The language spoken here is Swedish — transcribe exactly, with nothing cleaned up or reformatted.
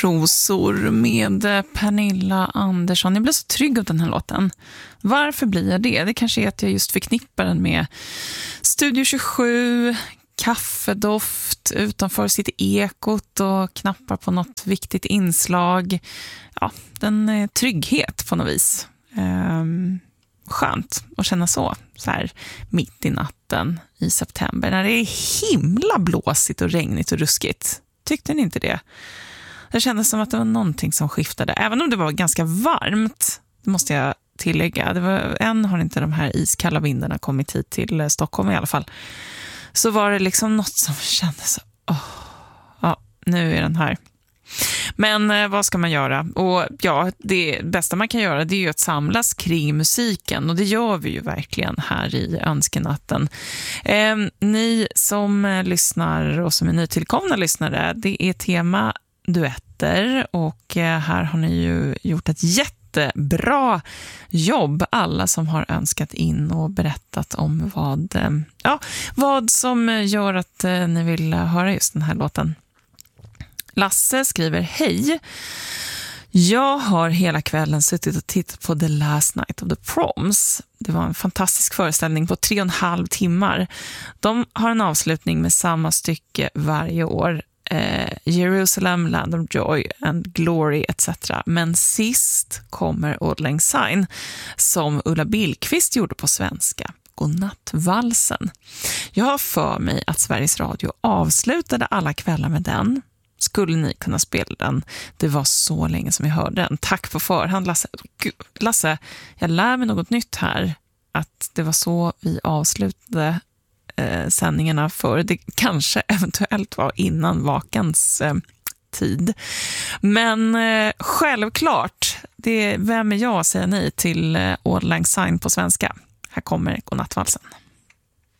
Rosor med Pernilla Andersson. Jag blir så trygg av den här låten. Varför blir jag det? Det kanske är att jag just förknippar den med Studio tjugosju, kaffedoft utanför sitt ekot och knappar på något viktigt inslag. Ja, den är trygghet på något vis. Ehm, skönt att känna så, så här mitt i natten i september när det är himla blåsigt och regnigt och ruskigt. Tyckte ni inte det? Det kändes som att det var någonting som skiftade. Även om det var ganska varmt, det måste jag tillägga. Det var, än har inte de här iskalla vindarna kommit hit till Stockholm i alla fall. Så var det liksom något som kändes så, åh, ja, nu är den här. Men eh, vad ska man göra? Och ja, det bästa man kan göra det är ju att samlas kring musiken. Och det gör vi ju verkligen här i Önskenatten. Eh, ni som eh, lyssnar och som är nytillkomna lyssnare, det är tema duetter. Och eh, här har ni ju gjort ett jättebra jobb. Alla som har önskat in och berättat om vad, eh, ja, vad som gör att eh, ni vill höra just den här låten. Lasse skriver, hej. Jag har hela kvällen suttit och tittat på The Last Night of the Proms. Det var en fantastisk föreställning på tre och en halv timmar. De har en avslutning med samma stycke varje år. Eh, Jerusalem, Land of Joy and Glory et cetera. Men sist kommer Auld Lang Syne som Ulla Billqvist gjorde på svenska. Godnattvalsen. Jag har för mig att Sveriges Radio avslutade alla kvällar med den. Skulle ni kunna spela den? Det var så länge som jag hörde den. Tack på förhand, Lasse. Gud, Lasse, jag lär mig något nytt här. Att det var så vi avslutade eh, sändningarna för. Det kanske eventuellt var innan vakans eh, tid. Men eh, självklart, det är, vem är jag att säga nej till eh, Auld Lang Syne på svenska? Här kommer Godnattvalsen.